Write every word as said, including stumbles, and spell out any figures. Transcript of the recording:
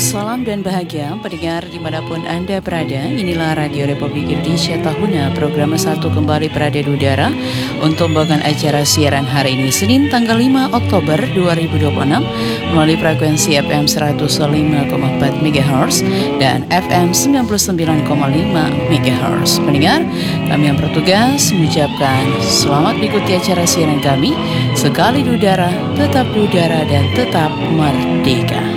Salam dan bahagia pendengar dimanapun Anda berada. Inilah Radio Republik Indonesia Tahuna, program satu kembali berada di udara untuk membawakan acara siaran hari ini Senin tanggal lima Oktober dua ribu dua puluh enam melalui frekuensi F M seratus lima koma empat megahertz dan F M sembilan puluh sembilan koma lima megahertz. Pendengar, kami yang bertugas mengucapkan selamat mengikuti acara siaran kami. Sekali di udara, tetap di udara dan tetap merdeka.